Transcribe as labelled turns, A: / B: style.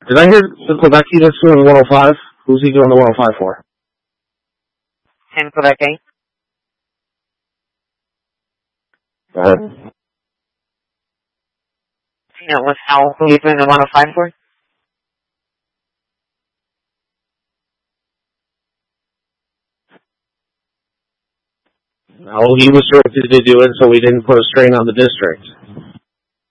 A: Did I hear Quebec that's doing 105? Who's he doing the 105 for?
B: In Quebec, eh? You know, who you doing the 105 for?
A: No, he was directed to do it, so we didn't put a strain on the district.